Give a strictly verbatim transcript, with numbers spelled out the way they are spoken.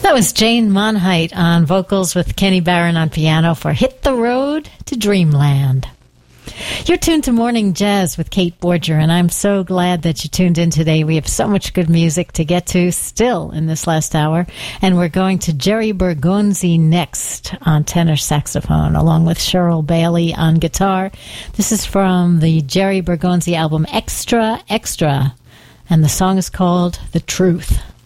That was Jane Monheit on vocals with Kenny Barron on piano for Hit the Road to Dreamland. You're tuned to Morning Jazz with Kate Borger, and I'm so glad that you tuned in today. We have so much good music to get to still in this last hour, and we're going to Jerry Bergonzi next on tenor saxophone, along with Cheryl Bailey on guitar. This is from the Jerry Bergonzi album Extra Extra, and the song is called The Truth.